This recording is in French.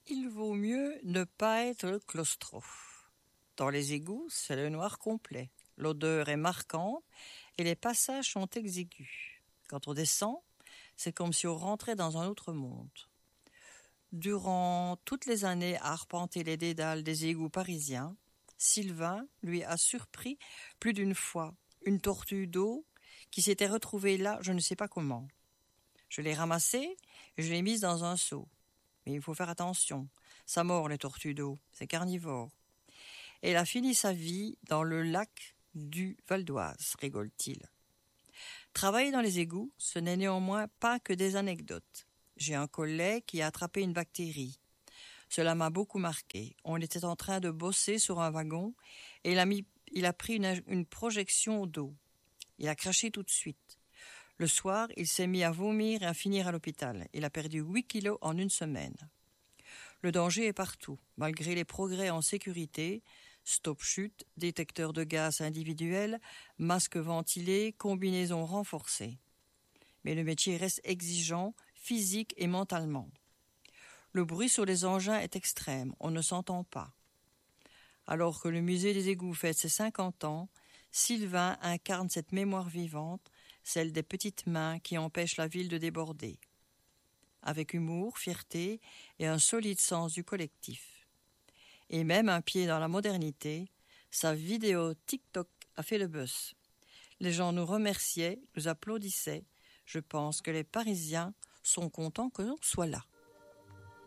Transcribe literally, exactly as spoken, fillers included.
Il vaut mieux ne pas être claustro. Dans les égouts, c'est le noir complet. L'odeur est marquante et les passages sont exigus. Quand on descend, c'est comme si on rentrait dans un autre monde. Durant toutes les années à arpenter les dédales des égouts parisiens, Sylvain lui a surpris plus d'une fois une tortue d'eau qui s'était retrouvée là, je ne sais pas comment. Je l'ai ramassée et je l'ai mise dans un seau. Mais il faut faire attention, ça mord les tortues d'eau, c'est carnivore. Elle a fini sa vie dans le lac du Val d'Oise, rigole-t-il. Travailler dans les égouts, ce n'est néanmoins pas que des anecdotes. J'ai un collègue qui a attrapé une bactérie. Cela m'a beaucoup marqué. On était en train de bosser sur un wagon et il a, mis, il a pris une, une projection d'eau. Il a craché tout de suite. Le soir, il s'est mis à vomir et à finir à l'hôpital. Il a perdu huit kilos en une semaine. Le danger est partout. Malgré les progrès en sécurité, stop-chute, détecteur de gaz individuel, masque ventilé, combinaison renforcée. Mais le métier reste exigeant, physique et mentalement. Le bruit sur les engins est extrême, on ne s'entend pas. Alors que le musée des égouts fête ses cinquante ans, Sylvain incarne cette mémoire vivante, celle des petites mains qui empêchent la ville de déborder. Avec humour, fierté et un solide sens du collectif. Et même un pied dans la modernité, sa vidéo TikTok a fait le buzz. Les gens nous remerciaient, nous applaudissaient. Je pense que les Parisiens sont contents que l'on soit là.